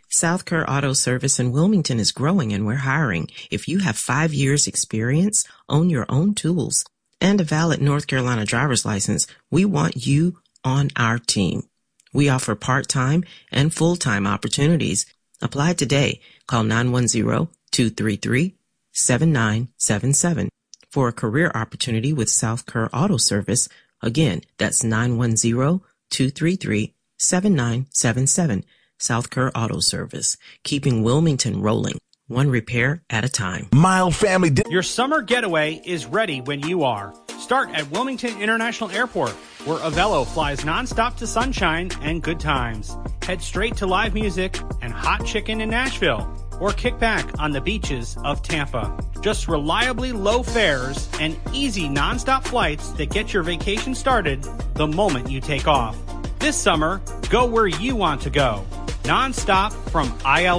South Kerr Auto Service in Wilmington is growing and we're hiring. If you have 5 years experience, own your own tools, and a valid North Carolina driver's license, we want you on our team. We offer part-time and full-time opportunities. Apply today. Call 910-233-7977 for a career opportunity with South Kerr Auto Service. Again, that's 910-233-7977. South Kerr Auto Service, keeping Wilmington rolling, one repair at a time. Mild Family. Your summer getaway is ready when you are. Start at Wilmington International Airport, where Avello flies nonstop to sunshine and good times. Head straight to live music and hot chicken in Nashville, or kick back on the beaches of Tampa. Just reliably low fares and easy nonstop flights that get your vacation started the moment you take off. This summer, go where you want to go. Nonstop from IL